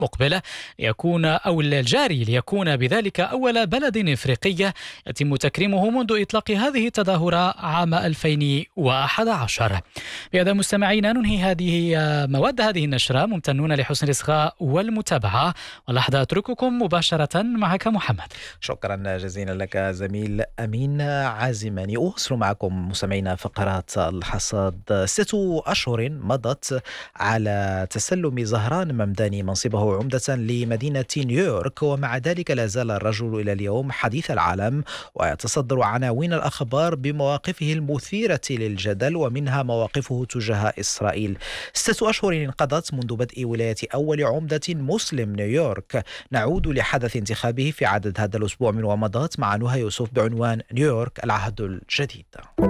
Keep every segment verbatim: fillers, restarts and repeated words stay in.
مقبلة ليكون أو الجاري ليكون بذلك أول بلد إفريقي يتم تكريمه منذ إطلاق هذه التظاهرة عام ألفين وأحد عشر. بهذا مستمعينا ننهي هذه مواد هذه النشرة، ممتنون لحسن الإصغاء والمتابعة، ولحظة أترككم مباشرة معك محمد. شكرا جزيلا لك زميل أمين عازماني. أواصل معكم مستمعينا فقرات الحصاد. ستة أشهر مضت على تسلم زهران ممداني منصبه عمدة لمدينة نيويورك، ومع ذلك لا زال الرجل إلى اليوم حديث العالم ويتصدر عناوين الأخبار بمواقفه المثيرة للجدل، ومنها مواقفه تجاه إسرائيل. ستة أشهر انقضت منذ بدء ولاية أول عمدة مسلم نيويورك. نعود لحدث انتخابه في عدد هذا الأسبوع من ومضات مع نهى يوسف بعنوان نيويورك العهد الجديد.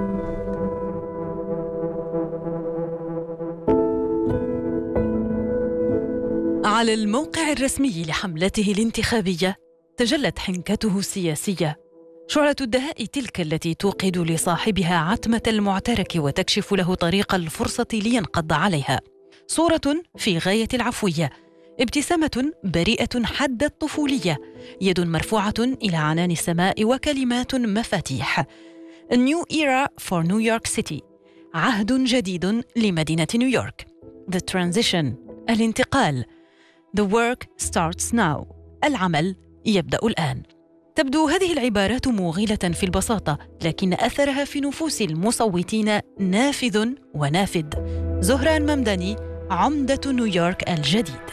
على الموقع الرسمي لحملته الانتخابية تجلت حنكته السياسية، شعلة الدهاء تلك التي توقد لصاحبها عتمة المعترك وتكشف له طريق الفرصة لينقض عليها. صورة في غاية العفوية، ابتسامة بريئة حد الطفولية، يد مرفوعة إلى عنان السماء وكلمات مفاتيح. A new era for New York City، عهد جديد لمدينة نيويورك. The transition، الانتقال. The work starts now، العمل يبدأ الآن. تبدو هذه العبارات مغيلة في البساطة، لكن أثرها في نفوس المصوتين نافذ ونافد. زهران ممداني عمدة نيويورك الجديد.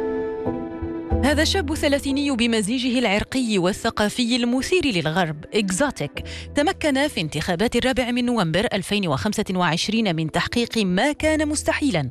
هذا الشاب الثلاثيني بمزيجه العرقي والثقافي المثير للغرب إكزوتيك تمكن في انتخابات الرابع من نوفمبر ألفين وخمسة وعشرين من تحقيق ما كان مستحيلاً،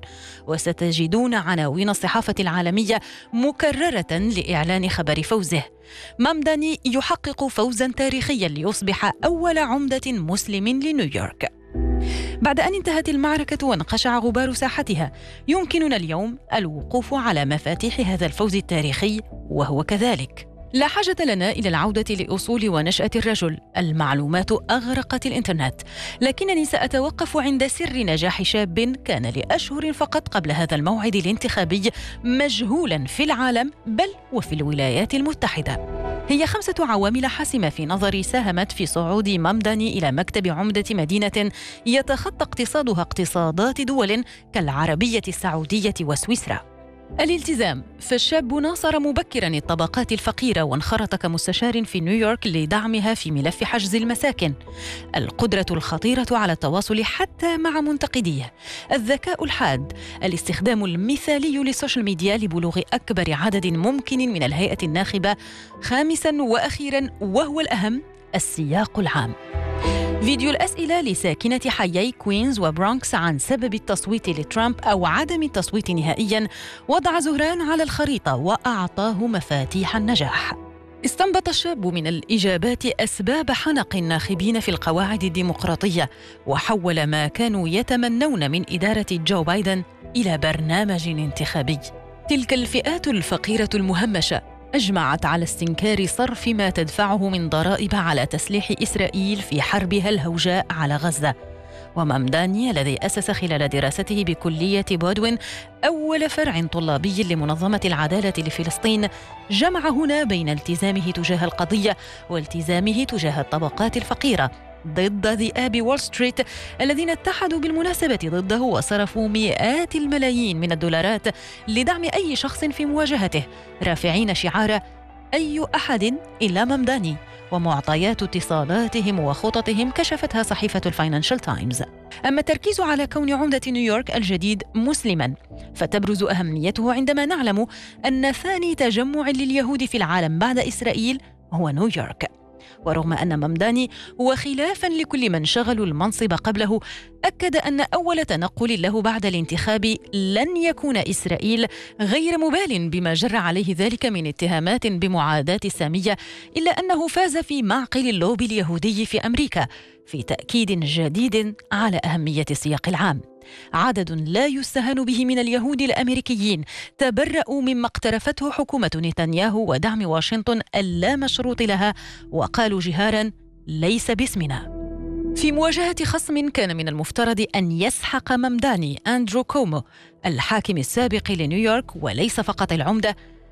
وستجدون عناوين الصحافة العالمية مكررة لإعلان خبر فوزه. ممداني يحقق فوزاً تاريخياً ليصبح أول عمدة مسلم لنيويورك. بعد أن انتهت المعركة وانقشع غبار ساحتها، يمكننا اليوم الوقوف على مفاتيح هذا الفوز التاريخي، وهو كذلك. لا حاجة لنا إلى العودة لأصول ونشأة الرجل، المعلومات أغرقت الإنترنت، لكنني سأتوقف عند سر نجاح شاب كان لأشهر فقط قبل هذا الموعد الانتخابي مجهولا في العالم بل وفي الولايات المتحدة. هي خمسة عوامل حاسمة في نظري ساهمت في صعود ممداني إلى مكتب عمدة مدينة يتخطى اقتصادها اقتصادات دول كالعربية السعودية وسويسرا. الالتزام، فالشاب ناصر مبكراً الطبقات الفقيرة وانخرط كمستشار في نيويورك لدعمها في ملف حجز المساكن. القدرة الخطيرة على التواصل حتى مع منتقديه. الذكاء الحاد، الاستخدام المثالي للسوشيال ميديا لبلوغ أكبر عدد ممكن من الهيئة الناخبة. خامساً وأخيراً وهو الأهم، السياق العام. فيديو الأسئلة لساكنة حيي كوينز وبرونكس عن سبب التصويت لترامب أو عدم التصويت نهائياً وضع زهران على الخريطة وأعطاه مفاتيح النجاح. استنبط الشاب من الإجابات أسباب حنق الناخبين في القواعد الديمقراطية، وحول ما كانوا يتمنون من إدارة جو بايدن إلى برنامج انتخابي. تلك الفئات الفقيرة المهمشة أجمعت على استنكار صرف ما تدفعه من ضرائب على تسليح إسرائيل في حربها الهوجاء على غزة. وممداني الذي أسس خلال دراسته بكلية بودوين أول فرع طلابي لمنظمة العدالة لفلسطين، جمع هنا بين التزامه تجاه القضية والتزامه تجاه الطبقات الفقيرة ضد ذئاب وول ستريت الذين اتحدوا بالمناسبة ضده وصرفوا مئات الملايين من الدولارات لدعم أي شخص في مواجهته، رافعين شعار أي أحد إلا ممداني. ومعطيات اتصالاتهم وخططهم كشفتها صحيفة الفاينانشال تايمز. أما التركيز على كون عمدة نيويورك الجديد مسلماً، فتبرز أهميته عندما نعلم أن ثاني تجمع لليهود في العالم بعد إسرائيل هو نيويورك. ورغم أن ممداني وخلافاً لكل من شغلوا المنصب قبله أكد أن أول تنقل له بعد الانتخاب لن يكون إسرائيل، غير مبال بما جر عليه ذلك من اتهامات بمعاداة السامية، إلا أنه فاز في معقل اللوبي اليهودي في أمريكا في تأكيد جديد على أهمية السياق العام. عدد لا يستهان به من اليهود الأمريكيين تبرأوا مما اقترفته حكومة نتنياهو ودعم واشنطن اللامشروط لها، وقالوا جهاراً ليس باسمنا. في مواجهة خصم كان من المفترض أن يسحق ممداني، أندرو كومو الحاكم السابق لنيويورك وليس فقط العمدة،